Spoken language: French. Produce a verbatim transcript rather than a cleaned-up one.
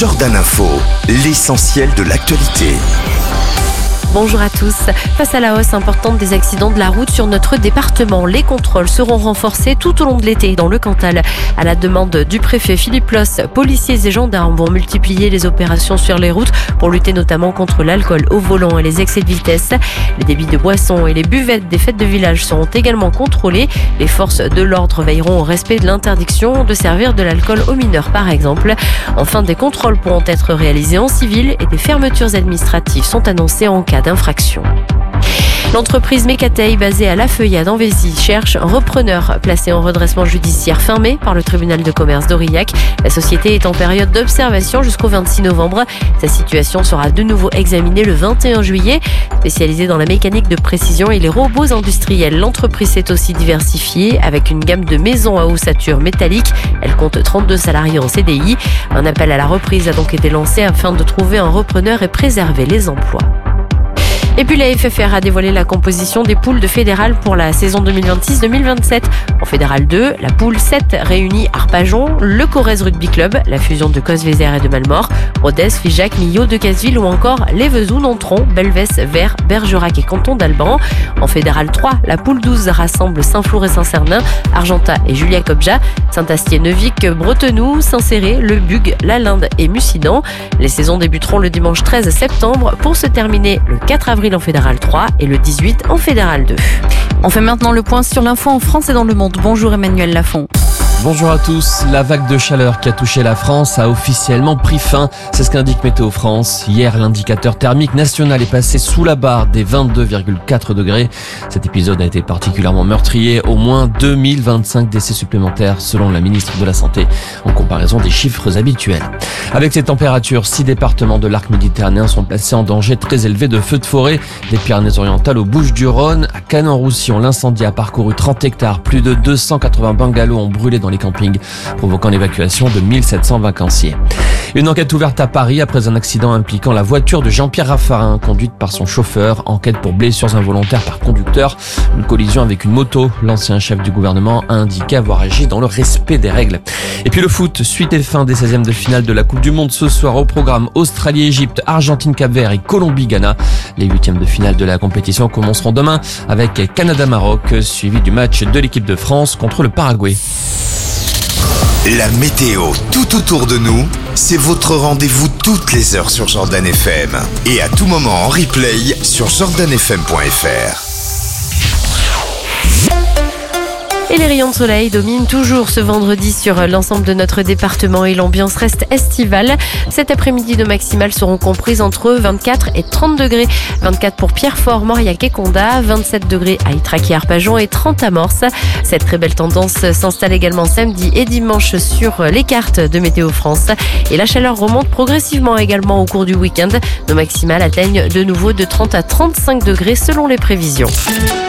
Jordan Info, l'essentiel de l'actualité. Bonjour à tous. Face à la hausse importante des accidents de la route sur notre département, les contrôles seront renforcés tout au long de l'été dans le Cantal. À la demande du préfet Philippe Loss, policiers et gendarmes vont multiplier les opérations sur les routes pour lutter notamment contre l'alcool au volant et les excès de vitesse. Les débits de boissons et les buvettes des fêtes de village seront également contrôlés. Les forces de l'ordre veilleront au respect de l'interdiction de servir de l'alcool aux mineurs par exemple. Enfin, des contrôles pourront être réalisés en civil et des fermetures administratives sont annoncées en cas d'infraction. L'entreprise Mécatey, basée à La Feuillade en Vézy, cherche un repreneur placé en redressement judiciaire fin mai par le tribunal de commerce d'Aurillac. La société est en période d'observation jusqu'au vingt-six novembre. Sa situation sera de nouveau examinée le vingt et un juillet. Spécialisée dans la mécanique de précision et les robots industriels, l'entreprise s'est aussi diversifiée avec une gamme de maisons à ossature métallique. Elle compte trente-deux salariés en C D I. Un appel à la reprise a donc été lancé afin de trouver un repreneur et préserver les emplois. Et puis la F F R a dévoilé la composition des poules de fédérale pour la saison deux mille vingt-six deux mille vingt-sept. En fédérale deux, la poule sept réunit Arpajon, le Corrèze Rugby Club, la fusion de Cosvézère et de Malmort, Rodez, Figeac, Millau, Decazeville ou encore les Vesoux, Nontron, Belvès, Vers, Bergerac et Canton d'Alban. En fédérale trois, la poule douze rassemble Saint-Flour et Saint-Cernin, Argentat et Julia-Cobja, Saint-Astier, Neuvic, Bretenoux, Saint-Céré, Le Bug, La Linde et Mussidan. Les saisons débuteront le dimanche treize septembre pour se terminer le quatre avril en fédérale trois et le dix-huit en fédérale deux. On fait maintenant le point sur l'info en France et dans le monde. Bonjour Emmanuel Lafont. Bonjour à tous. La vague de chaleur qui a touché la France a officiellement pris fin. C'est ce qu'indique Météo France. Hier, l'indicateur thermique national est passé sous la barre des vingt-deux virgule quatre degrés. Cet épisode a été particulièrement meurtrier. Au moins deux mille vingt-cinq décès supplémentaires selon la ministre de la Santé, en comparaison des chiffres habituels. Avec ces températures, six départements de l'arc méditerranéen sont placés en danger très élevé de feux de forêt. Des Pyrénées-Orientales aux Bouches-du-Rhône, à Canet-en-Roussillon, l'incendie a parcouru trente hectares. Plus de deux cent quatre-vingts bungalows ont brûlé dans les campings, provoquant l'évacuation de mille sept cents vacanciers. Une enquête ouverte à Paris après un accident impliquant la voiture de Jean-Pierre Raffarin, conduite par son chauffeur. Enquête pour blessures involontaires par conducteur. Une collision avec une moto. L'ancien chef du gouvernement a indiqué avoir agi dans le respect des règles. Et puis le foot, suite et fin des seizièmes de finale de la Coupe du Monde ce soir au programme Australie-Égypte, Argentine-Cap-Vert et Colombie-Ghana. Les huitièmes de finale de la compétition commenceront demain avec Canada-Maroc, suivi du match de l'équipe de France contre le Paraguay. La météo tout autour de nous, c'est votre rendez-vous toutes les heures sur Jordan F M. Et à tout moment en replay sur jordan f m point f r. Et les rayons de soleil dominent toujours ce vendredi sur l'ensemble de notre département et l'ambiance reste estivale. Cet après-midi, nos maximales seront comprises entre vingt-quatre et trente degrés. vingt-quatre pour Pierrefort, Mauriac et Condat, vingt-sept degrés à Ytrac et Arpajon et trente à Morse. Cette très belle tendance s'installe également samedi et dimanche sur les cartes de Météo France. Et la chaleur remonte progressivement également au cours du week-end. Nos maximales atteignent de nouveau de trente à trente-cinq degrés selon les prévisions.